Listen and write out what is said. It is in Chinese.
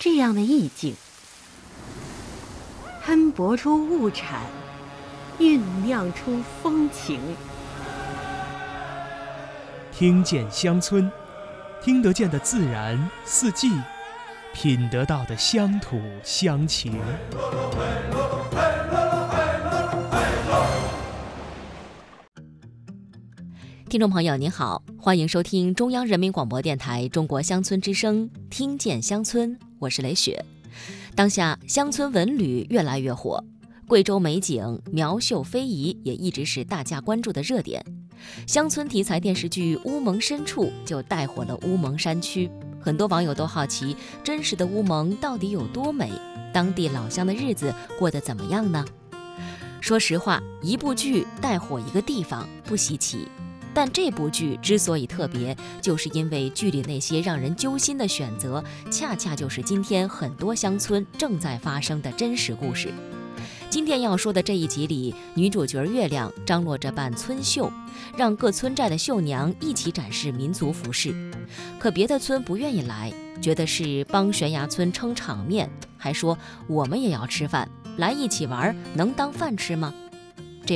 这样的意境，喷薄出物产，酝酿出风情。 听见乡村，听得见的自然四季，品得到的乡土乡情。 听众朋友您好，欢迎收听中央人民广播电台中国乡村之声，听见乡村，我是雷雪。当下乡村文旅越来越火，贵州美景苗绣非遗也一直是大家关注的热点。乡村题材电视剧《乌蒙深处》就带火了乌蒙山区，很多网友都好奇，真实的乌蒙到底有多美？当地老乡的日子过得怎么样呢？说实话，一部剧带火一个地方不稀奇，但这部剧之所以特别，就是因为剧里那些让人揪心的选择，恰恰就是今天很多乡村正在发生的真实故事。今天要说的这一集里，女主角月亮张罗着办村秀，让各村寨的绣娘一起展示民族服饰。可别的村不愿意来，觉得是帮悬崖村撑场面，还说我们也要吃饭，来一起玩能当饭吃吗？